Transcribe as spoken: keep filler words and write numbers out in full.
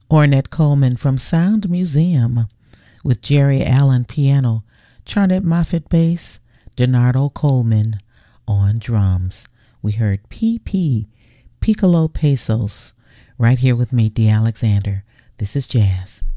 Ornette Coleman from Sound Museum with Jerry Allen piano, Charnette Moffett bass, Donardo Coleman on drums. We heard P P, Piccolo Pesos, right here with me, Dee Alexander. This is Jazz.